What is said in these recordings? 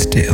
still.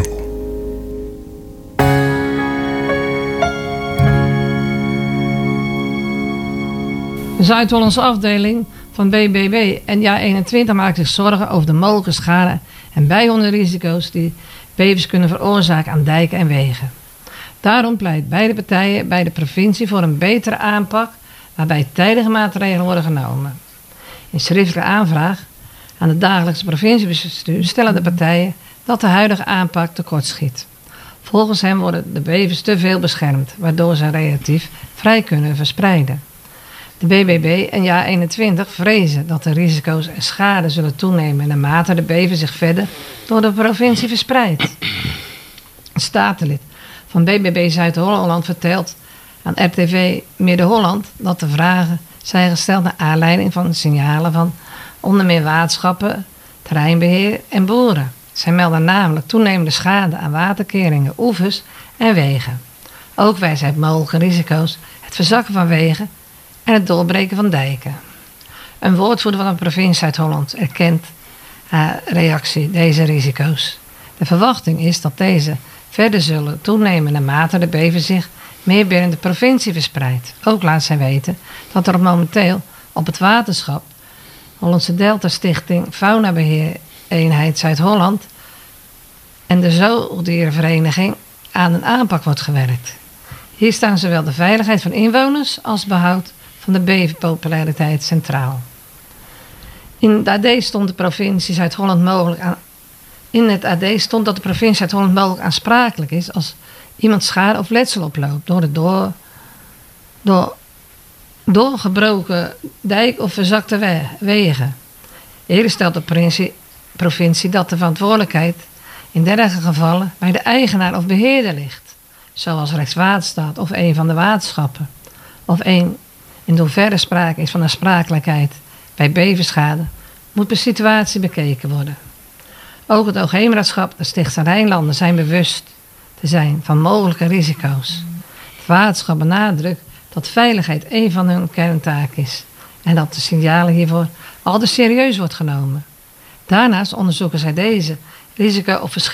De Zuid-Hollandse afdeling van BBB en JA21 maakt zich zorgen over de mogelijke schade en bijhondenrisico's die bevers kunnen veroorzaken aan dijken en wegen. Daarom pleit beide partijen bij de provincie voor een betere aanpak waarbij tijdige maatregelen worden genomen. In schriftelijke aanvraag aan het dagelijkse provinciebestuur stellen de partijen dat de huidige aanpak tekortschiet. Volgens hen worden de bevers te veel beschermd, waardoor ze relatief vrij kunnen verspreiden. De BBB en JA21 vrezen dat de risico's en schade zullen toenemen naarmate de bever zich verder door de provincie verspreidt. Een statenlid van BBB Zuid-Holland vertelt aan RTV Midden-Holland dat de vragen zijn gesteld naar aanleiding van signalen van onder meer waterschappen, terreinbeheer en boeren. Zij melden namelijk toenemende schade aan waterkeringen, oevers en wegen. Ook wijst hij op mogelijke risico's, het verzakken van wegen en het doorbreken van dijken. Een woordvoerder van de provincie Zuid-Holland erkent haar reactie deze risico's. De verwachting is dat deze verder zullen toenemen naarmate de bever zich meer binnen de provincie verspreidt. Ook laat zij weten dat er momenteel op het waterschap Hollandse Delta Stichting Faunabeheer Eenheid Zuid-Holland en de Zoogdierenvereniging aan een aanpak wordt gewerkt. Hier staan zowel de veiligheid van inwoners als behoud van de beverpopulariteit centraal. In het AD stond de provincie Zuid-Holland mogelijk aansprakelijk is als iemand schade of letsel oploopt door doorgebroken dijk of verzakte wegen. Eerder stelt de provincie dat de verantwoordelijkheid in dergelijke gevallen bij de eigenaar of beheerder ligt, zoals Rijkswaterstaat of een van de waterschappen, of in hoeverre sprake is van aansprakelijkheid bij beverschade, moet de situatie bekeken worden. Ook het Hoogheemraadschap en Stichtse Rijnlanden zijn bewust te zijn van mogelijke risico's. Het waterschap benadrukt dat veiligheid een van hun kerntaak is en dat de signalen hiervoor altijd serieus wordt genomen. Daarnaast onderzoeken zij deze risico op verschillende